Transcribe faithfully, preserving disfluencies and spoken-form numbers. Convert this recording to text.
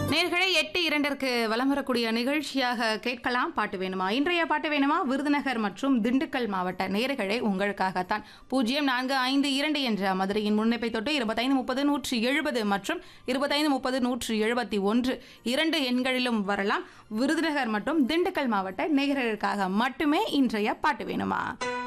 நேர்களை எட்டு இரண்டிற்கு வலம் வரக்கூடிய நிகழ்ச்சியாக கேட்கலாம் பாட்டு வேணுமா. இன்றைய பாட்டு வேணுமா விருதுநகர் மற்றும் திண்டுக்கல் மாவட்ட நேர்களை உங்களுக்காகத்தான். பூஜ்ஜியம் நான்கு ஐந்து இரண்டு என்ற மதுரையின் முன்னிப்பை தொட்டு இருபத்தைந்து முப்பது நூற்றி எழுபது மற்றும் இருபத்தைந்து முப்பது நூற்றி எழுபத்தி ஒன்று இரண்டு எண்களிலும் வரலாம். விருதுநகர் மற்றும் திண்டுக்கல் மாவட்ட நேயர்களுக்காக மட்டுமே இன்றைய பாட்டு வேணுமா.